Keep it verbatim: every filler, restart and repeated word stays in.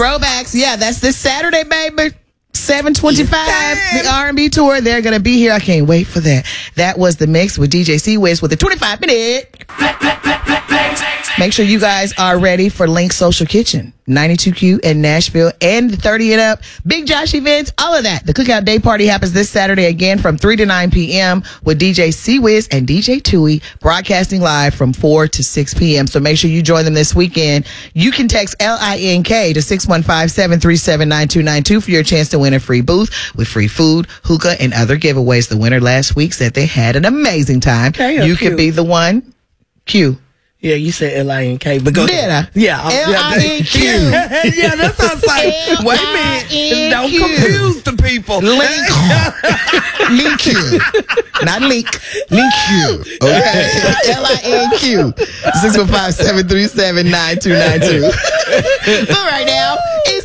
Throwbacks. Yeah, that's this Saturday, baby. seven twenty-five, the R and B tour. They're going to be here. I can't wait for that. That was The Mix with D J C-Wiz with a twenty-five minute. Make sure you guys are ready for Link Social Kitchen, ninety-two Q in Nashville, and the thirty and up Big Josh events, all of that. The Cookout Day Party happens this Saturday again from three to nine p.m. with D J C-Wiz and D J Tui broadcasting live from four to six p.m. So make sure you join them this weekend. You can text L I N K to six one five, seven three seven, nine two nine two for your chance to win a free booth with free food, hookah, and other giveaways. The winner last week said they had an amazing time. K You Q? could be the one. Q. Yeah, you said L I N K, but go Did ahead. I? Yeah. I'm- L I N Q. Yeah, yeah, that sounds like, wait a minute, don't L I N Q. confuse the people. Link. Link you. Not link. Link you. Okay. L I N Q. six one five, seven three seven, nine two nine two. But right now,